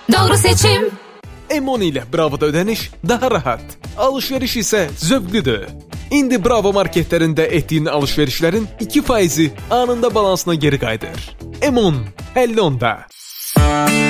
Doğru seçim. M10 ilə Bravo'da ödəniş daha rahat, alışveriş isə zövqlüdür. İndi Bravo marketlərində etdiyin alışverişlərin 2%-i anında balansına geri qayıdır. M10, 50 onda.